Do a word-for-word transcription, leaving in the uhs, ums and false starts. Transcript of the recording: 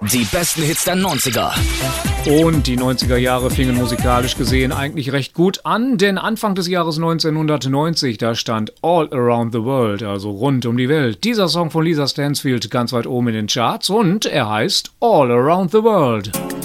Die besten Hits der neunziger. Und die neunziger Jahre fingen musikalisch gesehen eigentlich recht gut an, denn Anfang des Jahres neunzehnhundertneunzig, da stand All Around the World, also rund um die Welt. Dieser Song von Lisa Stansfield ganz weit oben in den Charts und er heißt All Around the World.